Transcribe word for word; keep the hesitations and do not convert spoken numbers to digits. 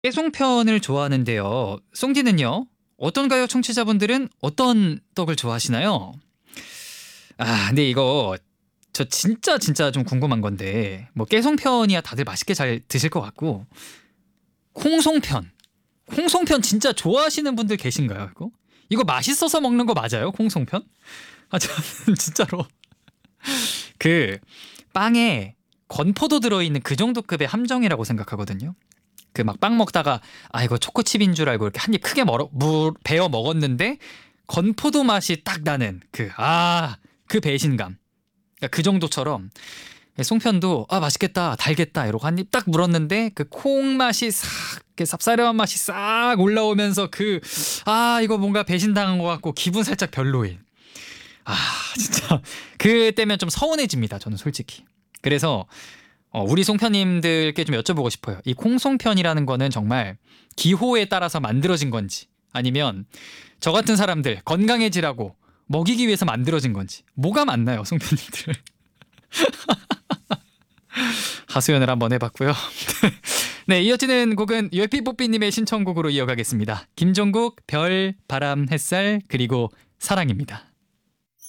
깨송편을 좋아하는데요. 송디는요? 어떤가요? 청취자분들은 어떤 떡을 좋아하시나요? 아 근데 이거 저 진짜 진짜 좀 궁금한 건데 뭐 깨송편이야 다들 맛있게 잘 드실 것 같고 콩송편. 콩송편 진짜 좋아하시는 분들 계신가요? 이거? 이거 맛있어서 먹는 거 맞아요? 콩송편? 아 저는 진짜로 그 빵에 건포도 들어있는 그 정도 급의 함정이라고 생각하거든요. 그 막 빵 먹다가 아 이거 초코칩인 줄 알고 이렇게 한 입 크게 멀어 물 베어 먹었는데 건포도 맛이 딱 나는 그 아 그 배신감. 그러니까 그 정도처럼 송편도 아 맛있겠다 달겠다 이러고 한 입 딱 물었는데 그 콩 맛이 싹 이렇게 쌉싸름한 맛이 싹 올라오면서 그 아 이거 뭔가 배신당한 것 같고 기분 살짝 별로인. 아 진짜 그때면 좀 서운해집니다. 저는 솔직히. 그래서 어, 우리 송편님들께 좀 여쭤보고 싶어요. 이 콩송편이라는 거는 정말 기호에 따라서 만들어진 건지 아니면 저 같은 사람들 건강해지라고 먹이기 위해서 만들어진 건지 뭐가 맞나요, 송편님들? 하소연을 한번 해봤고요. 네, 이어지는 곡은 유에피뽀삐님의 신청곡으로 이어가겠습니다. 김종국, 별, 바람, 햇살, 그리고 사랑입니다.